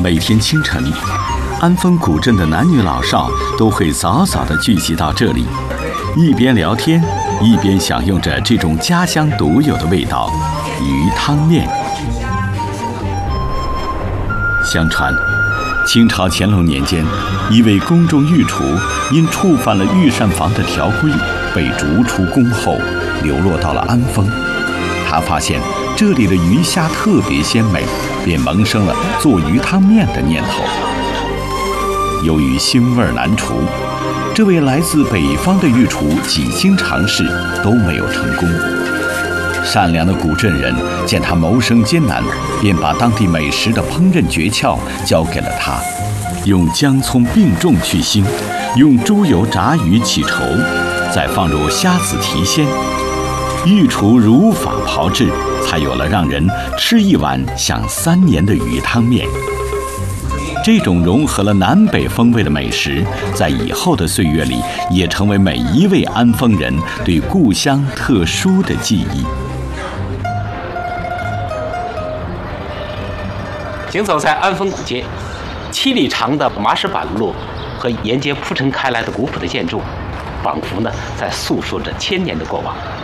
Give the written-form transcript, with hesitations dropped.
每天清晨，安丰古镇的男女老少都会早早地聚集到这里，一边聊天，一边享用着这种家乡独有的味道——鱼汤面。相传，清朝乾隆年间，一位宫中御厨因触犯了御膳房的条规，被逐出宫后，流落到了安丰。他发现这里的鱼虾特别鲜美，便萌生了做鱼汤面的念头。由于腥味难除，这位来自北方的御厨几经尝试都没有成功。善良的古镇人见他谋生艰难，便把当地美食的烹饪诀窍交给了他，用姜葱并重去腥，用猪油炸鱼起稠，再放入虾子提鲜。御厨如法炮制，才有了让人吃一碗想3年的鱼汤面。这种融合了南北风味的美食，在以后的岁月里，也成为每一位安丰人对故乡特殊的记忆。 行走在安丰古街，7里长的麻石板路和沿街铺陈开来的古朴的建筑，仿佛呢在诉说着1000年的过往。